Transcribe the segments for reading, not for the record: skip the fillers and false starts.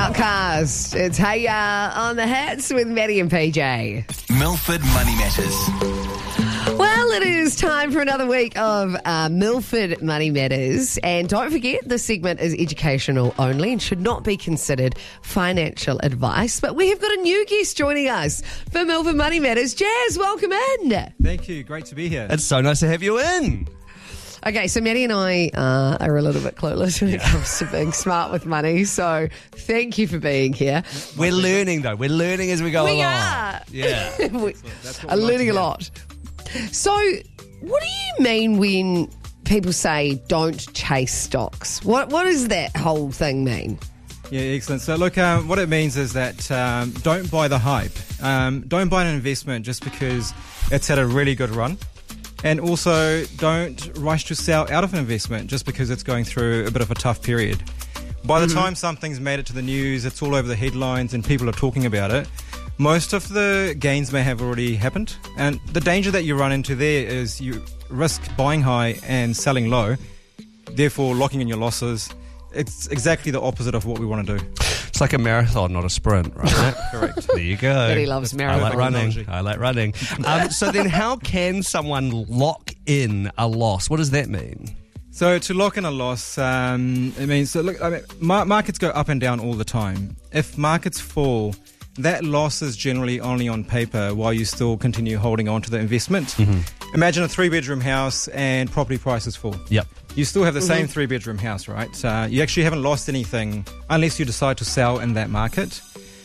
Outcast. It's Hey Ya on the Hits with Maddie and PJ. Milford Money Matters. Well, it is time for another week of Milford Money Matters. And don't forget, this segment is educational only and should not be considered financial advice. But we have got a new guest joining us for Milford Money Matters. Jazz, welcome in. Thank you. Great to be here. It's so nice to have you in. Okay, so Maddie and I are a little bit clueless when it comes to being smart with money. So thank you for being here. We're learning, though. We're learning as we go along. We are. Yeah. We are learning a lot. So what do you mean when people say don't chase stocks? What does that whole thing mean? Yeah, excellent. So look, what it means is that don't buy the hype. Don't buy an investment just because it's had a really good run. And also, don't rush to sell out of an investment just because it's going through a bit of a tough period. By the time something's made it to the news, it's all over the headlines and people are talking about it, most of the gains may have already happened. And the danger that you run into there is you risk buying high and selling low, therefore locking in your losses. It's exactly the opposite of what we want to do. It's like a marathon, not a sprint, right? Correct. There you go. Maddie loves marathon. I like running. So then how can someone lock in a loss? What does that mean? So to lock in a loss, it means, markets go up and down all the time. If markets fall, that loss is generally only on paper while you still continue holding on to the investment. Mm-hmm. Imagine a 3-bedroom house and property prices fall. Yep. You still have the same 3-bedroom house, right? You actually haven't lost anything unless you decide to sell in that market.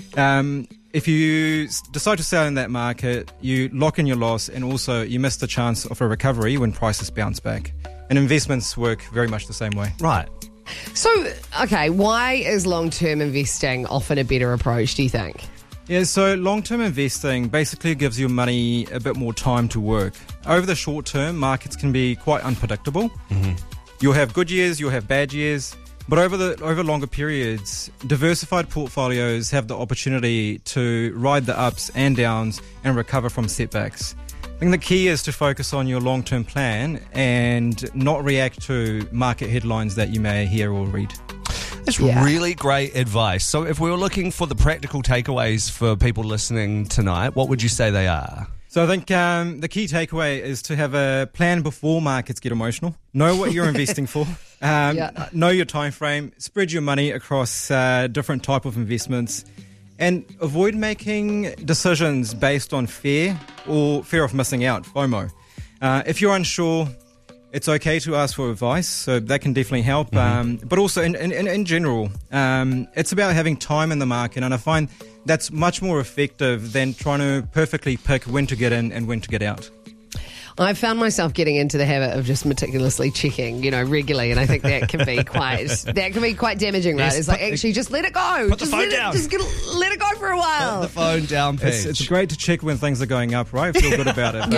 If you decide to sell in that market, you lock in your loss and also you miss the chance of a recovery when prices bounce back. And investments work very much the same way. Right. So, okay, why is long-term investing often a better approach, do you think? Yeah, so long-term investing basically gives your money a bit more time to work. Over the short term, markets can be quite unpredictable. Mm-hmm. You'll have good years, you'll have bad years, but over longer periods, diversified portfolios have the opportunity to ride the ups and downs and recover from setbacks. I think the key is to focus on your long-term plan and not react to market headlines that you may hear or read. That's really great advice. So if we were looking for the practical takeaways for people listening tonight, what would you say they are? So I think the key takeaway is to have a plan before markets get emotional. Know what you're investing for. Know your time frame. Spread your money across different type of investments. And avoid making decisions based on fear or fear of missing out, FOMO. If you're unsure, it's okay to ask for advice, so that can definitely help. But also, in general, it's about having time in the market, and I find that's much more effective than trying to perfectly pick when to get in and when to get out. I found myself getting into the habit of just meticulously checking, regularly, and I think that can be quite damaging, right? Yes, it's like, actually, just let it go. Put the phone down. Just let it go for a while. Put the phone down, Paige. It's great to check when things are going up, right? Feel good about it.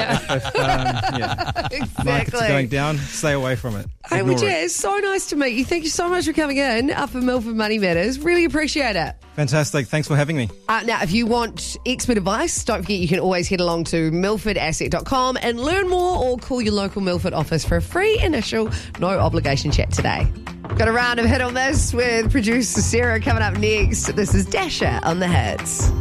But Exactly. markets are going down, stay away from it. Hey, Ignore it. it's so nice to meet you. Thank you so much for coming in for Milford Money Matters. Really appreciate it. Fantastic. Thanks for having me. Now, if you want expert advice, don't forget you can always head along to milfordasset.com and learn more, or call your local Milford office for a free initial, no obligation chat today. Got a round of Hit on This with producer Sarah coming up next. This is Dasher on the Hits.